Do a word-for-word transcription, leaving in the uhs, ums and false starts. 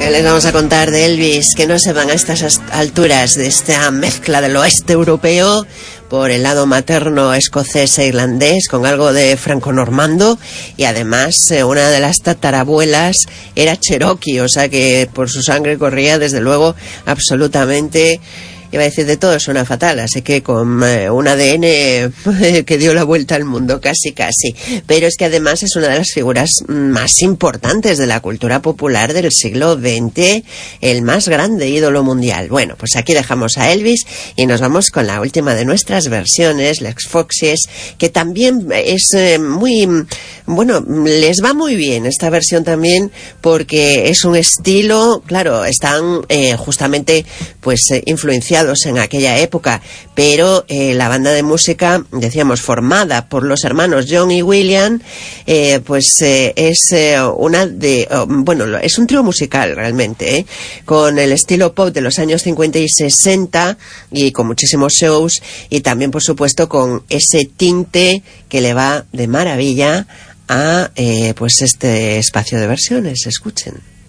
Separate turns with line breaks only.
¿Qué les vamos a contar de Elvis? Que no se van a estas alturas de esta mezcla del oeste europeo por el lado materno escocés e irlandés, con algo de franco-normando, y además eh, una de las tatarabuelas era cherokee, o sea que por su sangre corría desde luego absolutamente... Iba a decir de todo, suena fatal, así que con eh, un A D N que dio la vuelta al mundo, casi casi. Pero es que además es una de las figuras más importantes de la cultura popular del siglo veinte, el más grande ídolo mundial. Bueno, pues aquí dejamos a Elvis y nos vamos con la última de nuestras versiones, Lex Foxes, que también es eh, muy... Bueno, les va muy bien esta versión también, porque es un estilo, claro, están eh, justamente pues eh, influenciados en aquella época, pero eh, la banda de música, decíamos, formada por los hermanos John y William, eh, pues eh, es eh, una de, oh, bueno, es un trío musical realmente, eh, con el estilo pop de los años cincuenta y sesenta y con muchísimos shows, y también por supuesto con ese tinte que le va de maravilla a eh, pues este espacio de versiones. Escuchen.